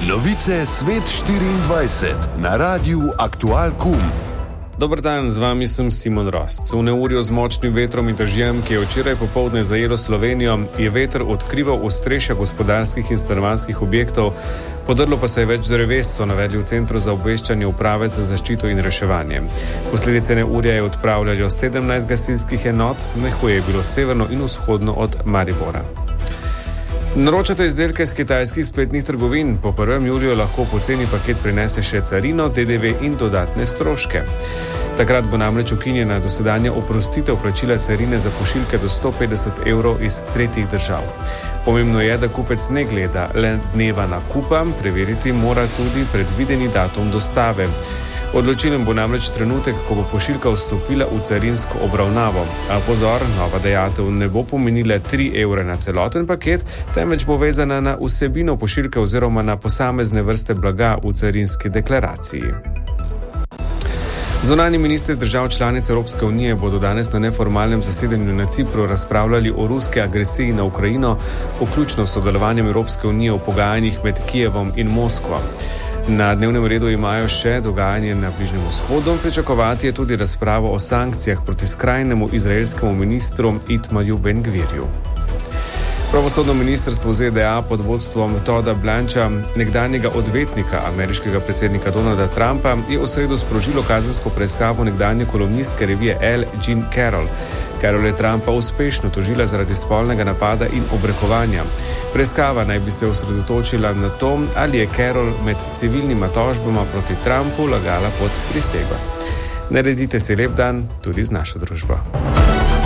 Novice Svet 24 na Radiu Aktual.com. Dober dan, z vami sem Simon Rost. V neurju z močnim vetrom in dežjem, ki je včeraj popoldne zajelo Slovenijo, je veter odkrival ostrešja gospodarskih in stanovanjskih objektov, podrlo pa se je več dreves, so navedli v Centru za obveščanje Uprave za zaščito in reševanje. Posledice neurja je odpravljalo 17 gasilskih enot, najhuje je bilo severno in vzhodno od Maribora. Naročate izdelke z kitajskih spletnih trgovin. Po 1. juliju lahko poceni paket prinese še carino, DDV in dodatne stroške. Takrat bo namreč ukinjena dosedanja oprostitev plačila carine za pošiljke do 150 evrov iz tretjih držav. Pomembno je, da kupec ne gleda le dneva nakupa, preveriti mora tudi predvideni datum dostave. Odločilen bo namreč trenutek, ko bo pošiljka vstopila v carinsko obravnavo. A pozor, nova dajatev ne bo pomenila 3 evre na celoten paket, temveč bo vezana na vsebino pošiljke oziroma na posamezne vrste blaga v carinski deklaraciji. Zunanji ministri držav članic Evropske unije bodo danes na neformalnem zasedanju na Cipru razpravljali o ruski agresiji na Ukrajino, vključno s sodelovanjem Evropske unije v pogajanjih med Kijevom in Moskvo. Na dnevnem redu imajo še dogajanje na Bližnjem vzhodu, pričakovati je tudi razpravo o sankcijah proti skrajnemu izraelskemu ministru Itamar Ben-Gvirju. Pravosodno ministrstvo ZDA pod vodstvom Todda Blancha, nekdanjega odvetnika ameriškega predsednika Donalda Trumpa, je v sredo sprožilo kazensko preiskavo nekdanje kolumnistke revije Elle Jean Carroll. Carroll je Trumpa uspešno tožila zaradi spolnega napada in obrekovanja. Preiskava naj bi se osredotočila na to, ali je Carroll med civilnima tožbama proti Trumpu lagala pod prisego. Naredite si lep dan tudi z našo družbo.